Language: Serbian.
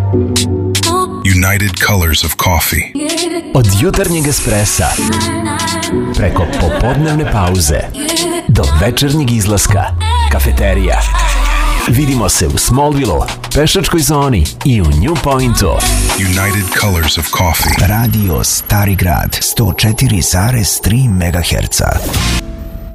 United Colors of Coffee. Od jutarnjeg espressa preko popodnevne pauze do večernjeg izlaska, kafeterija. Vidimo se u Smallville-u, pešačkoj zoni i u New Pointu. United Colors of Coffee. Radio Stari Grad 104,3 MHz.